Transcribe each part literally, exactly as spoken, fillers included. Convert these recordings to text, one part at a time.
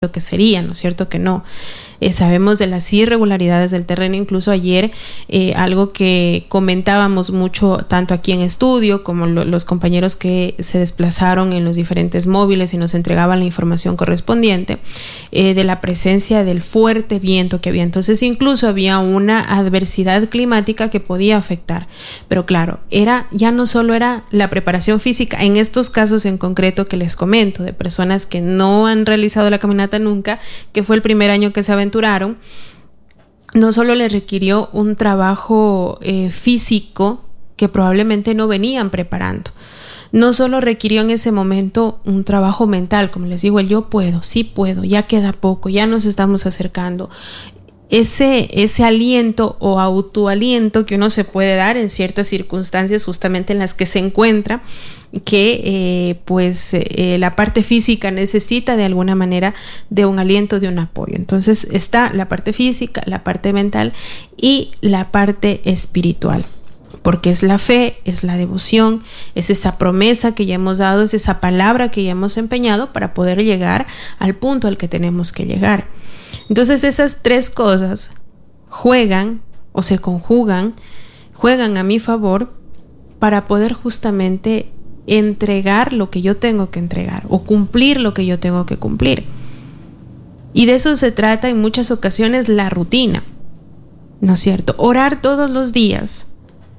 que sería, ¿no es cierto que no? Eh, sabemos de las irregularidades del terreno. Incluso ayer eh, algo que comentábamos mucho tanto aquí en estudio como lo, los compañeros que se desplazaron en los diferentes móviles y nos entregaban la información correspondiente eh, de la presencia del fuerte viento que había. Entonces incluso había una adversidad climática que podía afectar, pero claro, era ya no solo era la preparación física en estos casos en concreto que les comento, de personas que no han realizado la caminata nunca, que fue el primer año que se aventuraron. No solo le requirió un trabajo eh, físico que probablemente no venían preparando, no solo requirió en ese momento un trabajo mental, como les digo, el yo puedo, sí puedo, ya queda poco, ya nos estamos acercando. Ese, ese aliento o autoaliento que uno se puede dar en ciertas circunstancias justamente en las que se encuentra, que eh, pues eh, la parte física necesita de alguna manera de un aliento, de un apoyo. Entonces está la parte física, la parte mental y la parte espiritual, porque es la fe, es la devoción, es esa promesa que ya hemos dado, es esa palabra que ya hemos empeñado para poder llegar al punto al que tenemos que llegar. Entonces esas tres cosas juegan o se conjugan, juegan a mi favor para poder justamente entregar lo que yo tengo que entregar o cumplir lo que yo tengo que cumplir. Y de eso se trata en muchas ocasiones la rutina, ¿no es cierto? Orar todos los días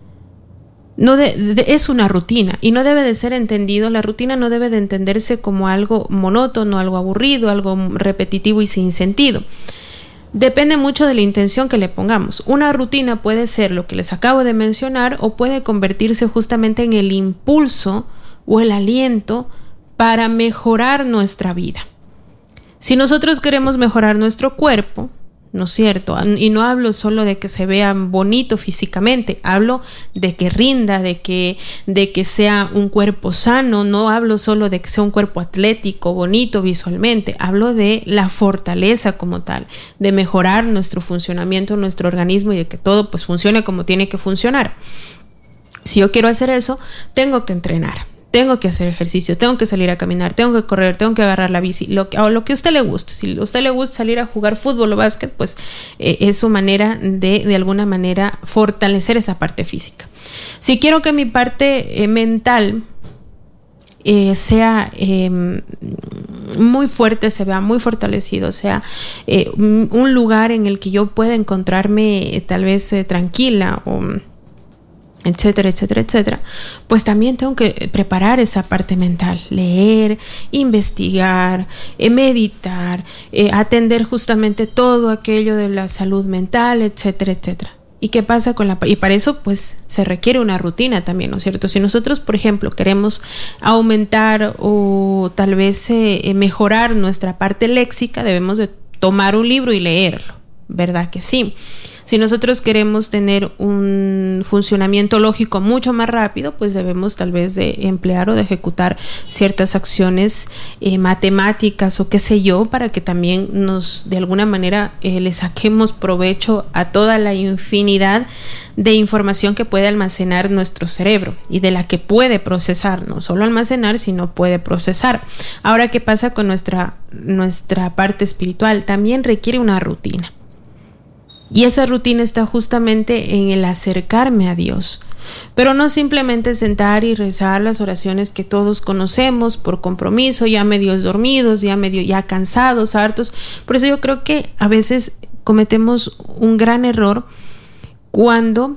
no de, de, es una rutina y no debe de ser entendido, la rutina no debe de entenderse como algo monótono, algo aburrido, algo repetitivo y sin sentido. Depende mucho de la intención que le pongamos. Una rutina puede ser lo que les acabo de mencionar o puede convertirse justamente en el impulso o el aliento para mejorar nuestra vida. Si nosotros queremos mejorar nuestro cuerpo, ¿no es cierto? Y no hablo solo de que se vea bonito físicamente, hablo de que rinda, de que, de que sea un cuerpo sano, no hablo solo de que sea un cuerpo atlético, bonito visualmente, hablo de la fortaleza como tal, de mejorar nuestro funcionamiento, nuestro organismo y de que todo pues funcione como tiene que funcionar. Si yo quiero hacer eso, tengo que entrenar. Tengo que hacer ejercicio, tengo que salir a caminar, tengo que correr, tengo que agarrar la bici, lo que, o lo que a usted le guste. Si a usted le gusta salir a jugar fútbol o básquet, pues eh, es su manera de, de alguna manera, fortalecer esa parte física. Si quiero que mi parte eh, mental eh, sea eh, muy fuerte, se vea muy fortalecido, sea eh, un lugar en el que yo pueda encontrarme eh, tal vez eh, tranquila o etcétera, etcétera, etcétera, pues también tengo que preparar esa parte mental, leer, investigar, eh, meditar, eh, atender justamente todo aquello de la salud mental, etcétera, etcétera. ¿Y qué pasa con la...? Y para eso pues se requiere una rutina también, ¿no es cierto? Si nosotros, por ejemplo, queremos aumentar o tal vez eh, mejorar nuestra parte léxica, debemos de tomar un libro y leerlo, ¿verdad que sí? Si nosotros queremos tener un funcionamiento lógico mucho más rápido, pues debemos tal vez de emplear o de ejecutar ciertas acciones eh, matemáticas o qué sé yo, para que también nos de alguna manera eh, le saquemos provecho a toda la infinidad de información que puede almacenar nuestro cerebro y de la que puede procesar, no solo almacenar, sino puede procesar. Ahora, ¿qué pasa con nuestra, nuestra parte espiritual? También requiere una rutina. Y esa rutina está justamente en el acercarme a Dios, pero no simplemente sentar y rezar las oraciones que todos conocemos por compromiso, ya medios dormidos, ya medio ya cansados, hartos. Por eso yo creo que a veces cometemos un gran error cuando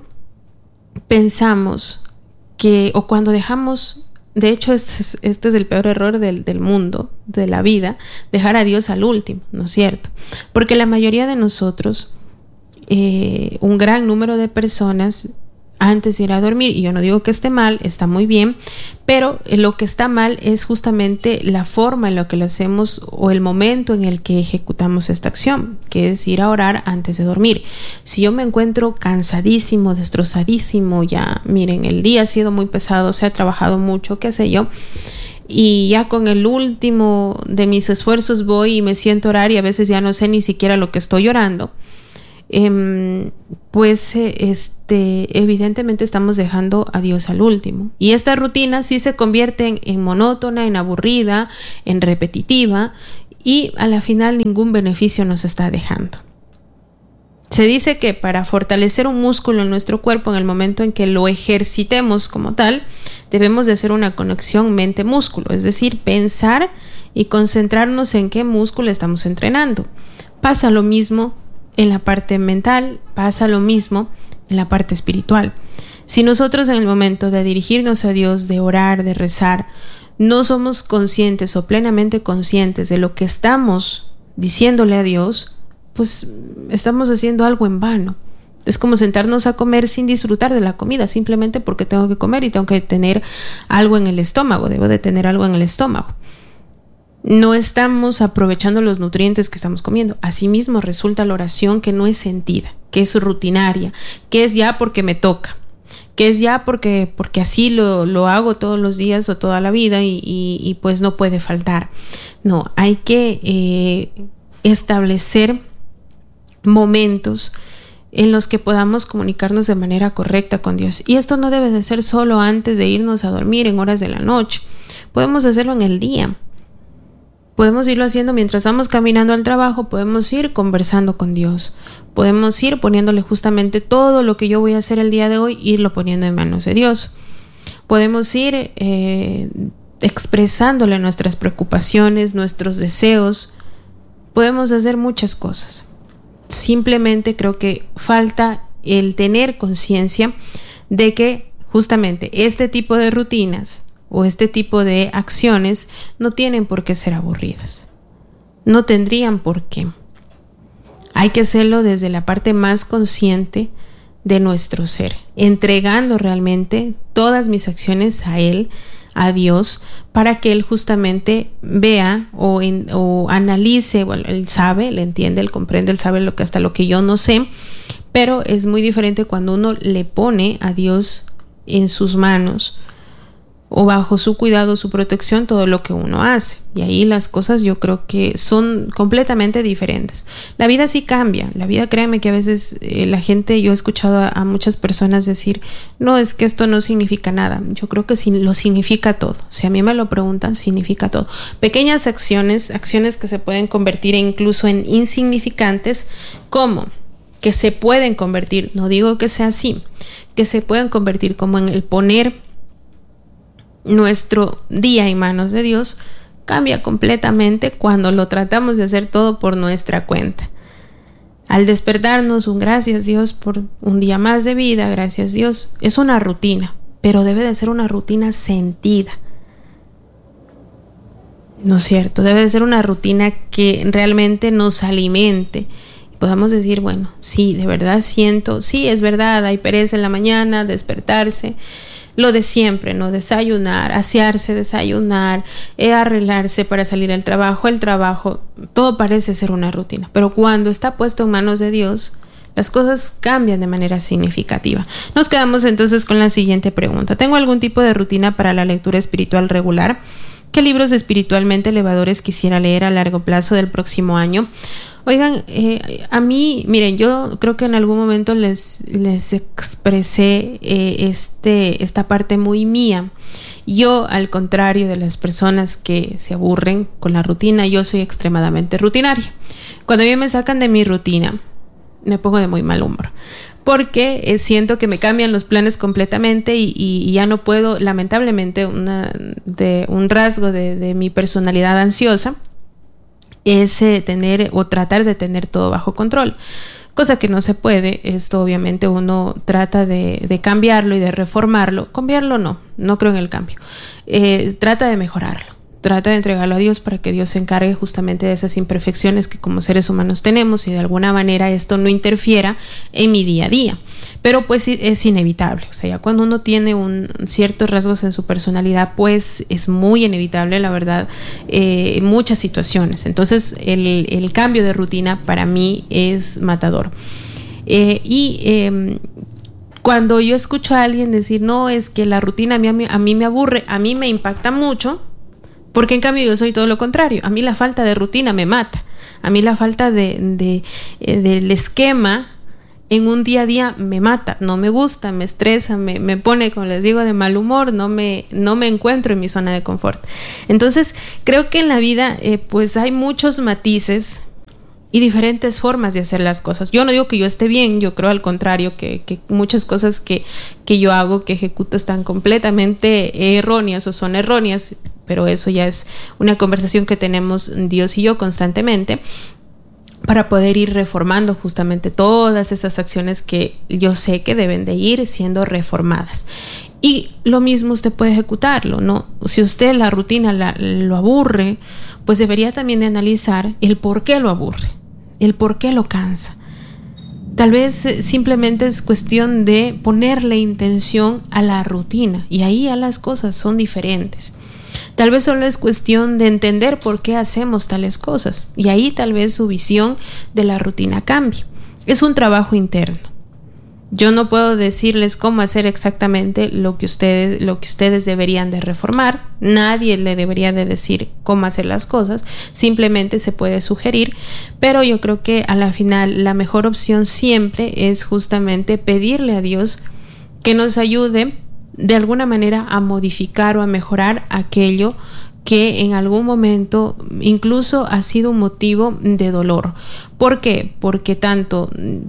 pensamos que, o cuando dejamos, de hecho este es, este es el peor error del, del mundo, de la vida, dejar a Dios al último, ¿no es cierto? Porque la mayoría de nosotros, Eh, un gran número de personas antes de ir a dormir, y yo no digo que esté mal, está muy bien, pero lo que está mal es justamente la forma en la que lo hacemos o el momento en el que ejecutamos esta acción, que es ir a orar antes de dormir. Si yo me encuentro cansadísimo, destrozadísimo, ya miren, el día ha sido muy pesado, se ha trabajado mucho, qué sé yo, y ya con el último de mis esfuerzos voy y me siento a orar y a veces ya no sé ni siquiera lo que estoy orando, Eh, pues eh, este, evidentemente estamos dejando a Dios al último, y esta rutina sí se convierte en, en monótona, en aburrida, en repetitiva, y a la final ningún beneficio nos está dejando. Se dice que para fortalecer un músculo en nuestro cuerpo, en el momento en que lo ejercitemos como tal, debemos de hacer una conexión mente-músculo, es decir, pensar y concentrarnos en qué músculo estamos entrenando. Pasa lo mismo en la parte mental, pasa lo mismo en la parte espiritual. Si nosotros en el momento de dirigirnos a Dios, de orar, de rezar, no somos conscientes o plenamente conscientes de lo que estamos diciéndole a Dios, pues estamos haciendo algo en vano. Es como sentarnos a comer sin disfrutar de la comida, simplemente porque tengo que comer y tengo que tener algo en el estómago, debo de tener algo en el estómago. No estamos aprovechando los nutrientes que estamos comiendo. Asimismo resulta la oración que no es sentida, que es rutinaria, que es ya porque me toca, que es ya porque, porque así lo, lo hago todos los días o toda la vida y, y, y pues no puede faltar. No, hay que eh, establecer momentos en los que podamos comunicarnos de manera correcta con Dios. Y esto no debe de ser solo antes de irnos a dormir en horas de la noche. Podemos hacerlo en el día. Podemos irlo haciendo mientras vamos caminando al trabajo, podemos ir conversando con Dios. Podemos ir poniéndole justamente todo lo que yo voy a hacer el día de hoy, irlo poniendo en manos de Dios. Podemos ir eh, expresándole nuestras preocupaciones, nuestros deseos. Podemos hacer muchas cosas. Simplemente creo que falta el tener conciencia de que justamente este tipo de rutinas o este tipo de acciones no tienen por qué ser aburridas. No tendrían por qué. Hay que hacerlo desde la parte más consciente de nuestro ser, entregando realmente todas mis acciones a Él, a Dios, para que Él justamente vea o, en, o analice. Bueno, Él sabe, Él entiende, Él comprende, Él sabe lo que hasta lo que yo no sé, pero es muy diferente cuando uno le pone a Dios en sus manos o bajo su cuidado, su protección, todo lo que uno hace. Y ahí las cosas yo creo que son completamente diferentes. La vida sí cambia. La vida, créanme que a veces eh, la gente, yo he escuchado a, a muchas personas decir, no, es que esto no significa nada. Yo creo que sí, lo significa todo. Si a mí me lo preguntan, significa todo. Pequeñas acciones, acciones que se pueden convertir incluso en insignificantes, como que se pueden convertir, no digo que sea así, que se pueden convertir como en el poner nuestro día en manos de Dios, cambia completamente cuando lo tratamos de hacer todo por nuestra cuenta. Al despertarnos, un gracias Dios por un día más de vida, gracias Dios, es una rutina, pero debe de ser una rutina sentida. ¿No es cierto? Debe de ser una rutina que realmente nos alimente. Podamos decir, bueno, sí, de verdad siento, sí, es verdad, hay pereza en la mañana, despertarse, lo de siempre, ¿no? Desayunar, asearse, desayunar, eh, arreglarse para salir al trabajo, el trabajo, todo parece ser una rutina. Pero cuando está puesto en manos de Dios, las cosas cambian de manera significativa. Nos quedamos entonces con la siguiente pregunta. ¿Tengo algún tipo de rutina para la lectura espiritual regular? ¿Qué libros espiritualmente elevadores quisiera leer a largo plazo del próximo año? Oigan, eh, a mí, miren, yo creo que en algún momento les, les expresé eh, este, esta parte muy mía. Yo, al contrario de las personas que se aburren con la rutina, yo soy extremadamente rutinaria. Cuando a mí me sacan de mi rutina, me pongo de muy mal humor, porque eh, siento que me cambian los planes completamente y, y, y ya no puedo, lamentablemente, una, de, un rasgo de, de mi personalidad ansiosa es eh, tener o tratar de tener todo bajo control, cosa que no se puede. Esto obviamente uno trata de, de cambiarlo y de reformarlo. Cambiarlo no, no creo en el cambio. Eh, trata de mejorarlo, trata de entregarlo a Dios para que Dios se encargue justamente de esas imperfecciones que como seres humanos tenemos y de alguna manera esto no interfiera en mi día a día. Pero pues es inevitable, o sea, ya cuando uno tiene un, ciertos rasgos en su personalidad, pues es muy inevitable, la verdad, eh, muchas situaciones. Entonces el, el cambio de rutina para mí es matador. Eh, y eh, cuando yo escucho a alguien decir, no, es que la rutina a mí, a mí, a mí me aburre, a mí me impacta mucho, porque en cambio yo soy todo lo contrario. A mí la falta de rutina me mata. A mí la falta de, de, eh, del esquema en un día a día me mata, no me gusta, me estresa, me, me pone, como les digo, de mal humor, no me, no me encuentro en mi zona de confort. Entonces, creo que en la vida eh, pues hay muchos matices y diferentes formas de hacer las cosas. Yo no digo que yo esté bien, yo creo al contrario que, que muchas cosas que, que yo hago, que ejecuto, están completamente erróneas o son erróneas, pero eso ya es una conversación que tenemos Dios y yo constantemente para poder ir reformando justamente todas esas acciones que yo sé que deben de ir siendo reformadas. Y lo mismo usted puede ejecutarlo, ¿no? Si usted la rutina la, lo aburre, pues debería también de analizar el por qué lo aburre, el por qué lo cansa. Tal vez simplemente es cuestión de ponerle intención a la rutina y ahí ya las cosas son diferentes. Tal vez solo es cuestión de entender por qué hacemos tales cosas y ahí tal vez su visión de la rutina cambie. Es un trabajo interno. Yo no puedo decirles cómo hacer exactamente lo que ustedes, lo que ustedes deberían de reformar. Nadie le debería de decir cómo hacer las cosas. Simplemente se puede sugerir. Pero yo creo que a la final la mejor opción siempre es justamente pedirle a Dios que nos ayude de alguna manera a modificar o a mejorar aquello que en algún momento incluso ha sido un motivo de dolor. ¿Por qué? Porque tanto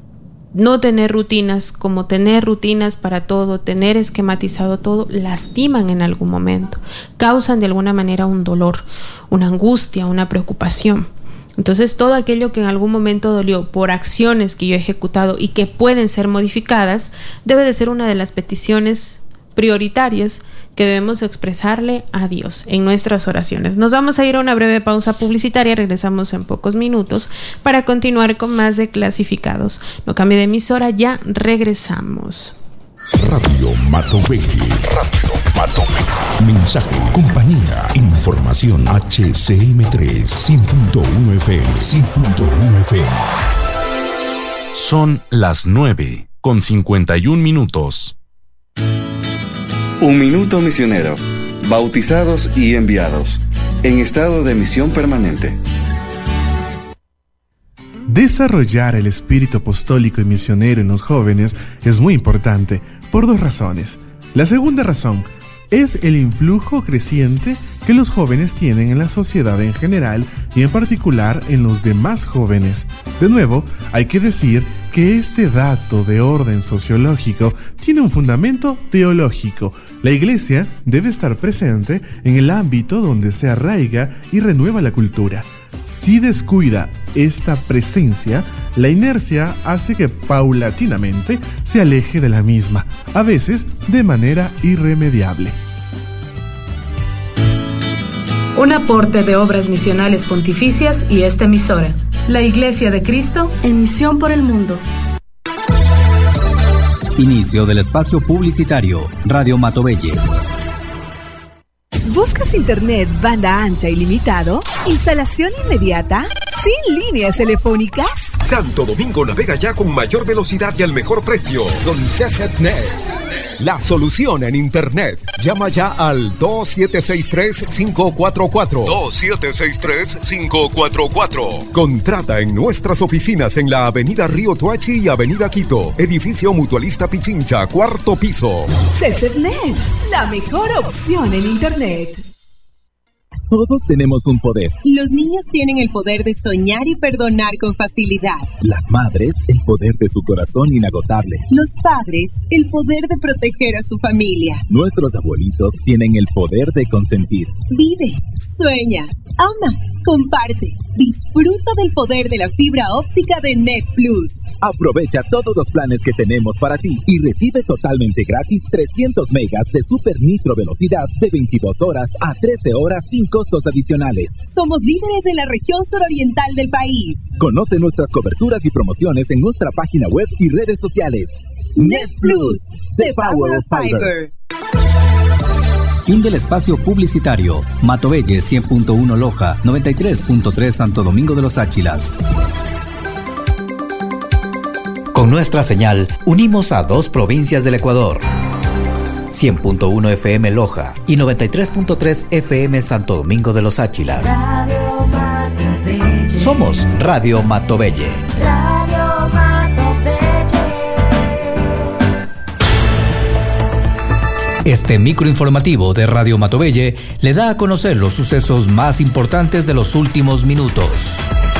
no tener rutinas como tener rutinas para todo, tener esquematizado todo, lastiman en algún momento, causan de alguna manera un dolor, una angustia, una preocupación. Entonces todo aquello que en algún momento dolió por acciones que yo he ejecutado y que pueden ser modificadas, debe de ser una de las peticiones prioritarias que debemos expresarle a Dios en nuestras oraciones. Nos vamos a ir a una breve pausa publicitaria, regresamos en pocos minutos para continuar con más de Clasificados. No cambie de emisora, ya regresamos. Radio Matovelle. Radio Matovelle. Mensaje, compañía, información. H C M tres, cien punto uno F M, cien punto uno F M. Son las nueve con cincuenta y un minutos. Un minuto misionero. Bautizados y enviados. En estado de misión permanente. Desarrollar el espíritu apostólico y misionero en los jóvenes es muy importante por dos razones. La segunda razón es el influjo creciente que los jóvenes tienen en la sociedad en general y en particular en los demás jóvenes. De nuevo, hay que decir que este dato de orden sociológico tiene un fundamento teológico. La Iglesia debe estar presente en el ámbito donde se arraiga y renueva la cultura. Si descuida esta presencia, la inercia hace que paulatinamente se aleje de la misma, a veces de manera irremediable. Un aporte de Obras Misionales Pontificias y esta emisora. La Iglesia de Cristo en misión por el mundo. Inicio del espacio publicitario. Radio Matovelle. ¿Buscas internet banda ancha ilimitado? ¿Instalación inmediata? ¿Sin líneas telefónicas? Santo Domingo navega ya con mayor velocidad y al mejor precio. Con CCNet. La solución en internet. Llama ya al dos siete seis tres, cinco cuatro cuatro. dos siete seis tres, cinco cuatro cuatro. Contrata en nuestras oficinas en la avenida Río Toachi y avenida Quito. Edificio Mutualista Pichincha, cuarto piso. CCNet, la mejor opción en internet. Todos tenemos un poder. Los niños tienen el poder de soñar y perdonar con facilidad. Las madres, el poder de su corazón inagotable. Los padres, el poder de proteger a su familia. Nuestros abuelitos tienen el poder de consentir. Vive, sueña, ama, comparte. Disfruta del poder de la fibra óptica de Net Plus. Aprovecha todos los planes que tenemos para ti y recibe totalmente gratis trescientos megas de super nitro velocidad de veintidós horas a trece horas sin costos adicionales. Somos líderes en la región suroriental del país. Conoce nuestras coberturas y promociones en nuestra página web y redes sociales. Net Plus, the power of fiber. Fin del espacio publicitario. Matovelle cien punto uno Loja, noventa y tres punto tres Santo Domingo de los Áchilas. Con nuestra señal, unimos a dos provincias del Ecuador. cien punto uno F M Loja y noventa y tres punto tres F M Santo Domingo de los Áchilas. Somos Radio Matovelle. Radio Matovelle. Este microinformativo de Radio Matovelle le da a conocer los sucesos más importantes de los últimos minutos.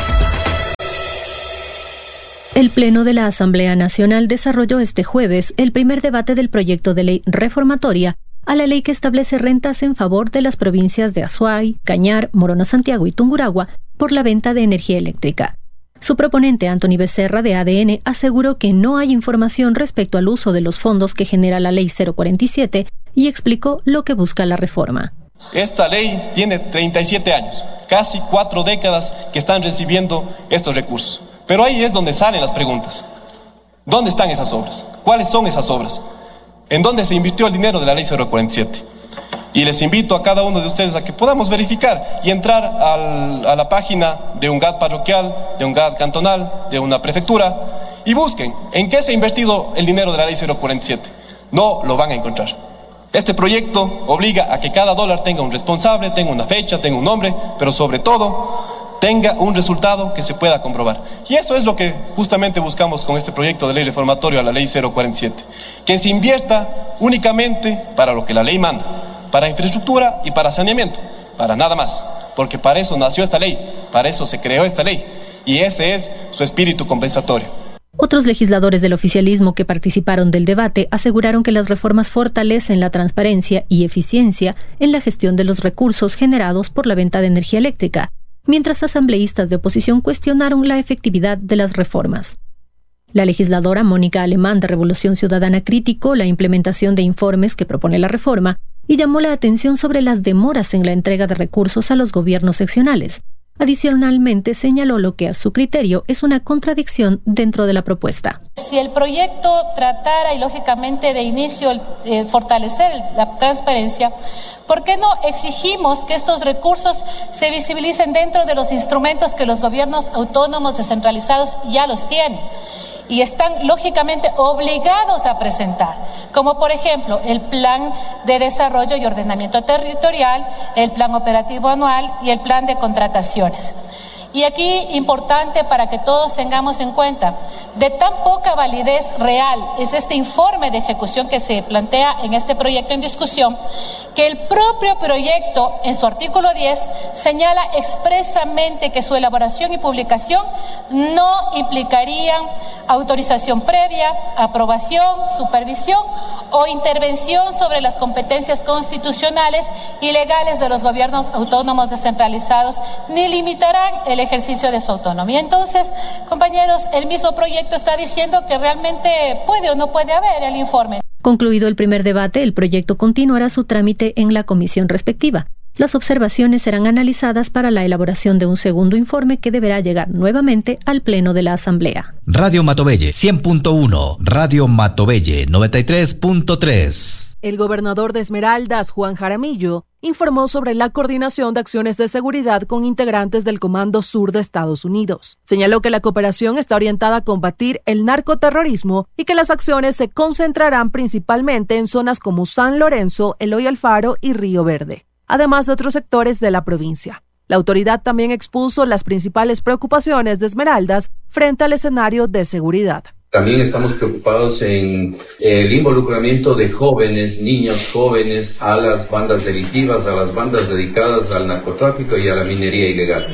El Pleno de la Asamblea Nacional desarrolló este jueves el primer debate del proyecto de ley reformatoria a la ley que establece rentas en favor de las provincias de Azuay, Cañar, Morona Santiago y Tungurahua por la venta de energía eléctrica. Su proponente, Anthony Becerra, de A D N, aseguró que no hay información respecto al uso de los fondos que genera la Ley cero cuarenta y siete y explicó lo que busca la reforma. Esta ley tiene treinta y siete años, casi cuatro décadas que están recibiendo estos recursos. Pero ahí es donde salen las preguntas. ¿Dónde están esas obras? ¿Cuáles son esas obras? ¿En dónde se invirtió el dinero de la Ley cero cuarenta y siete? Y les invito a cada uno de ustedes a que podamos verificar y entrar al, a la página de un G A D parroquial, de un G A D cantonal, de una prefectura, y busquen en qué se ha invertido el dinero de la Ley cero cuarenta y siete. No lo van a encontrar. Este proyecto obliga a que cada dólar tenga un responsable, tenga una fecha, tenga un nombre, pero sobre todo tenga un resultado que se pueda comprobar. Y eso es lo que justamente buscamos con este proyecto de ley reformatorio a la Ley cero cuarenta y siete. Que se invierta únicamente para lo que la ley manda, para infraestructura y para saneamiento, para nada más. Porque para eso nació esta ley, para eso se creó esta ley. Y ese es su espíritu compensatorio. Otros legisladores del oficialismo que participaron del debate aseguraron que las reformas fortalecen la transparencia y eficiencia en la gestión de los recursos generados por la venta de energía eléctrica, mientras asambleístas de oposición cuestionaron la efectividad de las reformas. La legisladora Mónica Alemán de Revolución Ciudadana criticó la implementación de informes que propone la reforma y llamó la atención sobre las demoras en la entrega de recursos a los gobiernos seccionales. Adicionalmente, señaló lo que a su criterio es una contradicción dentro de la propuesta. Si el proyecto tratara, y lógicamente de inicio, eh, fortalecer la transparencia, ¿por qué no exigimos que estos recursos se visibilicen dentro de los instrumentos que los gobiernos autónomos descentralizados ya los tienen? Y están lógicamente obligados a presentar, como por ejemplo el Plan de Desarrollo y Ordenamiento Territorial, el Plan Operativo Anual y el Plan de Contrataciones. Y aquí, importante para que todos tengamos en cuenta, de tan poca validez real es este informe de ejecución que se plantea en este proyecto en discusión, que el propio proyecto, en su artículo diez, señala expresamente que su elaboración y publicación no implicarían autorización previa, aprobación, supervisión o intervención sobre las competencias constitucionales y legales de los gobiernos autónomos descentralizados, ni limitarán el ejercicio de su autonomía. Entonces, compañeros, el mismo proyecto está diciendo que realmente puede o no puede haber el informe. Concluido el primer debate, el proyecto continuará su trámite en la comisión respectiva. Las observaciones serán analizadas para la elaboración de un segundo informe que deberá llegar nuevamente al Pleno de la Asamblea. Radio Matovelle cien punto uno, Radio Matovelle noventa y tres punto tres. El gobernador de Esmeraldas, Juan Jaramillo, informó sobre la coordinación de acciones de seguridad con integrantes del Comando Sur de Estados Unidos. Señaló que la cooperación está orientada a combatir el narcoterrorismo y que las acciones se concentrarán principalmente en zonas como San Lorenzo, Eloy Alfaro y Río Verde, además de otros sectores de la provincia. La autoridad también expuso las principales preocupaciones de Esmeraldas frente al escenario de seguridad. También estamos preocupados en el involucramiento de jóvenes, niños jóvenes, a las bandas delictivas, a las bandas dedicadas al narcotráfico y a la minería ilegal.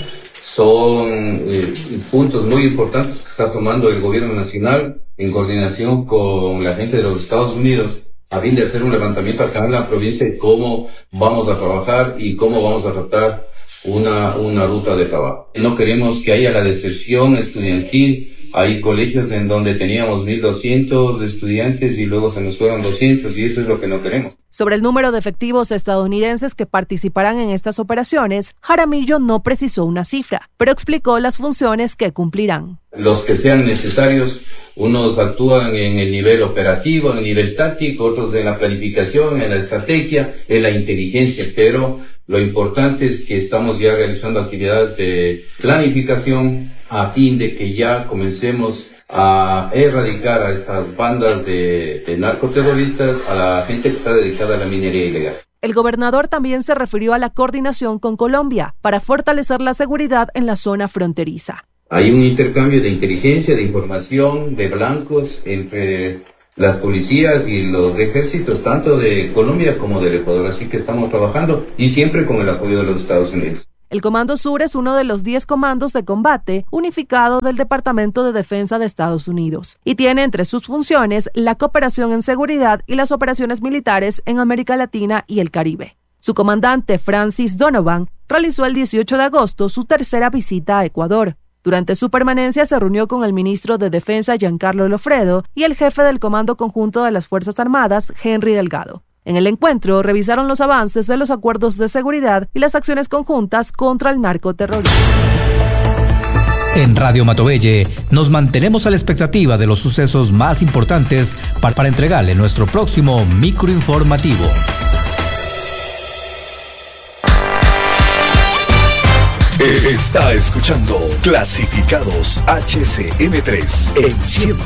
Son eh, puntos muy importantes que está tomando el gobierno nacional en coordinación con la gente de los Estados Unidos, a fin de hacer un levantamiento acá en la provincia de cómo vamos a trabajar y cómo vamos a tratar una, una ruta de trabajo. No queremos que haya la deserción estudiantil. Hay colegios en donde teníamos mil doscientos estudiantes y luego se nos fueron doscientos y eso es lo que no queremos. Sobre el número de efectivos estadounidenses que participarán en estas operaciones, Jaramillo no precisó una cifra, pero explicó las funciones que cumplirán. Los que sean necesarios, unos actúan en el nivel operativo, en el nivel táctico, otros en la planificación, en la estrategia, en la inteligencia, pero lo importante es que estamos ya realizando actividades de planificación a fin de que ya comencemos a erradicar a estas bandas de, de narcoterroristas, a la gente que está dedicada a la minería ilegal. El gobernador también se refirió a la coordinación con Colombia para fortalecer la seguridad en la zona fronteriza. Hay un intercambio de inteligencia, de información, de blancos entre las policías y los ejércitos, tanto de Colombia como del Ecuador. Así que estamos trabajando y siempre con el apoyo de los Estados Unidos. El Comando Sur es uno de los diez comandos de combate unificado del Departamento de Defensa de Estados Unidos y tiene entre sus funciones la cooperación en seguridad y las operaciones militares en América Latina y el Caribe. Su comandante, Francis Donovan, realizó el dieciocho de agosto su tercera visita a Ecuador. Durante su permanencia se reunió con el ministro de Defensa, Giancarlo Lofredo, y el jefe del Comando Conjunto de las Fuerzas Armadas, Henry Delgado. En el encuentro revisaron los avances de los acuerdos de seguridad y las acciones conjuntas contra el narcoterrorismo. En Radio Matovelle nos mantenemos a la expectativa de los sucesos más importantes para, para entregarle nuestro próximo microinformativo. Está escuchando Clasificados H C M tres en cien